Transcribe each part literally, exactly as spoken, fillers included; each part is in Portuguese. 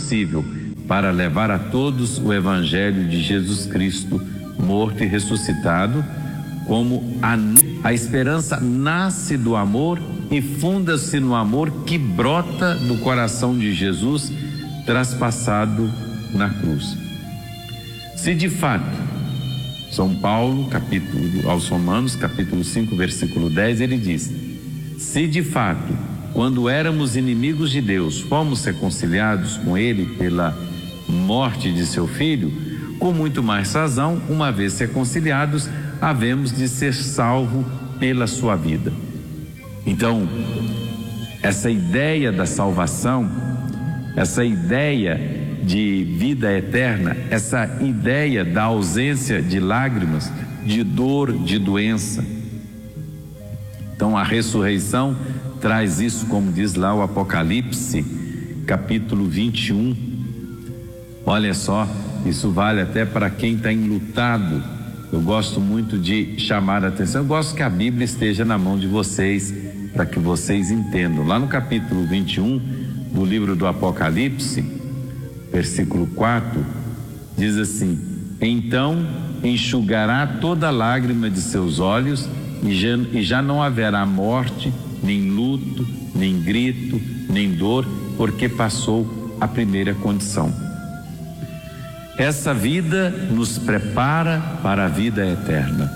possível para levar a todos o Evangelho de Jesus Cristo, morto e ressuscitado, como a, a esperança nasce do amor e funda-se no amor que brota do coração de Jesus traspassado na cruz. Se de fato, São Paulo, capítulo, aos Romanos, capítulo cinco, versículo dez, ele diz: se de fato, quando éramos inimigos de Deus, fomos reconciliados com Ele pela morte de seu Filho, com muito mais razão, uma vez reconciliados, havemos de ser salvos pela sua vida. Então, essa ideia da salvação, essa ideia de vida eterna, essa ideia da ausência de lágrimas, de dor, de doença. Então, a ressurreição traz isso, como diz lá o Apocalipse, capítulo vinte e um. Olha só, isso vale até para quem está enlutado. Eu gosto muito de chamar a atenção, eu gosto que a Bíblia esteja na mão de vocês, para que vocês entendam. Lá no capítulo vinte e um do livro do Apocalipse, versículo quatro, diz assim: então enxugará toda lágrima de seus olhos, e já, e já não haverá morte, nem luto, nem grito, nem dor, porque passou a primeira condição. Essa vida nos prepara para a vida eterna.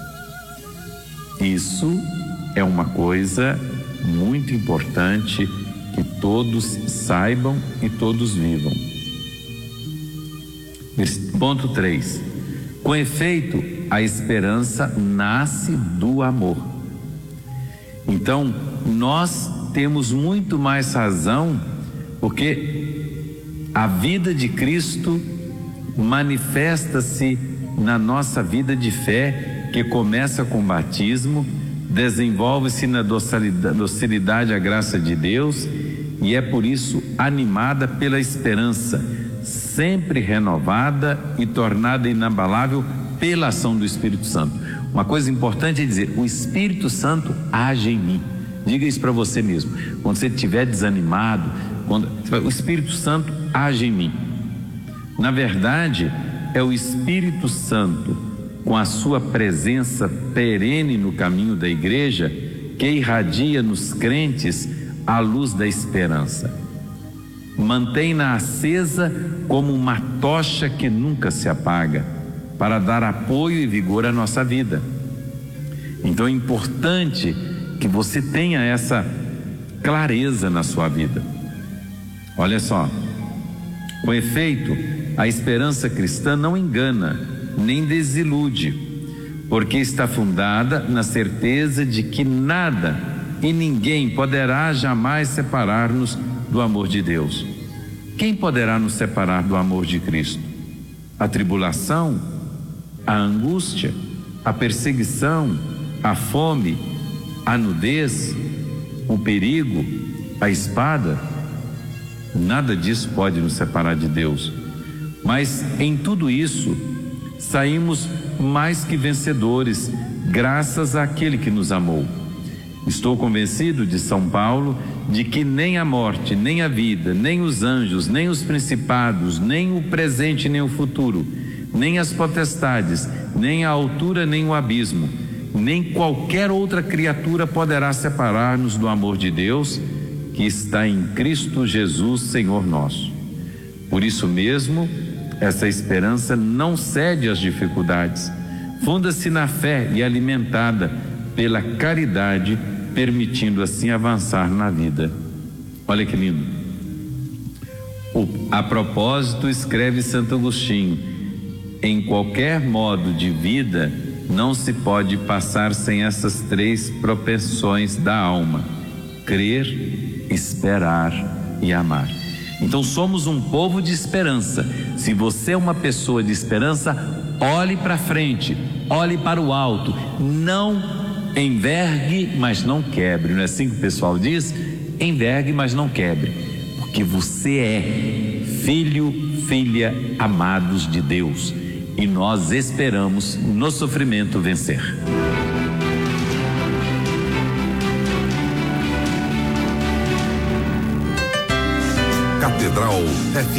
Isso é uma coisa muito importante que todos saibam e todos vivam. Ponto três. Com efeito, a esperança nasce do amor. Então, nós temos muito mais razão, porque a vida de Cristo manifesta-se na nossa vida de fé, que começa com o batismo, desenvolve-se na docilidade à graça de Deus e é por isso animada pela esperança, sempre renovada e tornada inabalável pela ação do Espírito Santo. Uma coisa importante é dizer: o Espírito Santo age em mim. Diga isso para você mesmo. Quando você estiver desanimado, quando, o Espírito Santo age em mim. Na verdade, é o Espírito Santo, com a sua presença perene no caminho da igreja, que irradia nos crentes a luz da esperança. Mantém-na acesa como uma tocha que nunca se apaga, para dar apoio e vigor à nossa vida. Então é importante que você tenha essa clareza na sua vida. Olha só, com efeito, a esperança cristã não engana, nem desilude, porque está fundada na certeza de que nada e ninguém poderá jamais separar-nos do amor de Deus. Quem poderá nos separar do amor de Cristo? A tribulação, a angústia, a perseguição, a fome, a nudez, o perigo, a espada? Nada disso pode nos separar de Deus. Mas em tudo isso, saímos mais que vencedores, graças àquele que nos amou. Estou convencido, de São Paulo, de que nem a morte, nem a vida, nem os anjos, nem os principados, nem o presente, nem o futuro, nem as potestades, nem a altura, nem o abismo, nem qualquer outra criatura poderá separar-nos do amor de Deus, que está em Cristo Jesus, Senhor nosso. Por isso mesmo, essa esperança não cede às dificuldades, funda-se na fé e alimentada pela caridade, permitindo assim avançar na vida. Olha que lindo. O, a propósito, escreve Santo Agostinho: em qualquer modo de vida não se pode passar sem essas três propensões da alma: crer, esperar e amar. Então somos um povo de esperança. Se você é uma pessoa de esperança, olhe para frente, olhe para o alto, não envergue, mas não quebre. Não é assim que o pessoal diz? Envergue, mas não quebre, porque você é filho, filha amados de Deus, e nós esperamos no sofrimento vencer. Catedral F